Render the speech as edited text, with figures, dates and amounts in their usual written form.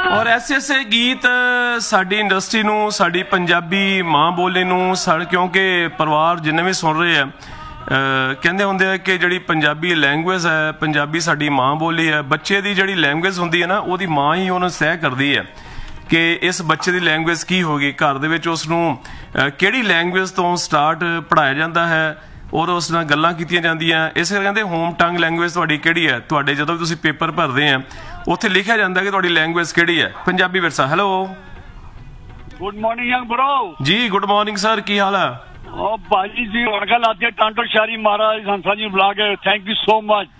ਔਰ ਐਸੇ ਗੀਤ ਸਾਡੀ ਇੰਡਸਟਰੀ ਨੂੰ, ਸਾਡੀ ਪੰਜਾਬੀ ਮਾਂ ਬੋਲੀ ਨੂੰ ਕਿਉਂਕਿ ਪਰਿਵਾਰ ਜਿੰਨੇ ਵੀ ਸੁਣ ਰਹੇ ਆ ਕਹਿੰਦੇ ਹੁੰਦੇ ਆ ਕਿ ਜਿਹੜੀ ਪੰਜਾਬੀ ਲੈਂਗੁਏਜ ਹੈ, ਪੰਜਾਬੀ ਸਾਡੀ ਮਾਂ ਬੋਲੀ ਹੈ। ਬੱਚੇ ਦੀ ਜਿਹੜੀ ਲੈਂਗੁਏਜ ਹੁੰਦੀ ਹੈ ਨਾ, ਉਹਦੀ ਮਾਂ ਹੀ ਉਹਨੂੰ ਸਹਿ ਕਰਦੀ ਹੈ ਕਿ ਇਸ ਬੱਚੇ ਦੀ ਲੈਂਗੁਏਜ ਕੀ ਹੋਗੀ। ਘਰ ਦੇ ਵਿੱਚ ਉਸ ਨੂੰ ਕਿਹੜੀ ਲੈਂਗੁਏਜ ਤੋਂ ਸਟਾਰਟ ਪੜ੍ਹਾਇਆ ਜਾਂਦਾ ਹੈ ਔਰ ਉਸ ਨਾਲ ਗੱਲਾਂ ਕੀਤੀਆਂ ਜਾਂਦੀਆਂ। ਇਸ ਕਰਕੇ ਕਹਿੰਦੇ ਹੋਮ ਟੰਗ ਲੈਂਗੁਏਜ ਤੁਹਾਡੀ ਕਿਹੜੀ ਹੈ। ਤੁਹਾਡੇ ਜਦੋਂ ਵੀ ਤੁਸੀਂ ਪੇਪਰ ਭਰਦੇ ਆ ਉੱਥੇ ਲਿਖਿਆ ਜਾਂਦਾ ਕਿ ਤੁਹਾਡੀ ਲੈਂਗੁਏਜ ਕਿਹੜੀ ਹੈ। ਪੰਜਾਬੀ ਵਿਰਸਾ। Hello, good morning young bro ਜੀ। ਗੁੱਡ ਮਾਰਨਿੰਗ ਸਰ, ਕੀ ਹਾਲ ਹੈ? ਉਹ ਭਾਜੀ ਜੀ ਰੌਣਕਾਂ ਲਾਤੇ ਟਾਂਟੋ ਸ਼ਾਰੀ ਮਹਾਰਾਜ ਹੰਸਾ ਜੀ ਬੁਲਾ ਕੇ। Thank you so much.